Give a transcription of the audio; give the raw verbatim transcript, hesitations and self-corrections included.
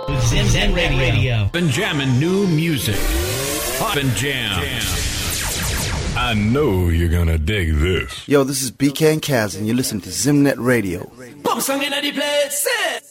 Zim Zen Radio. Been jamming new music. Pop and jam. I know you're gonna dig this. Yo, this is B K and Kaz, and you're listening to Zimnet Radio. Pump song in the place.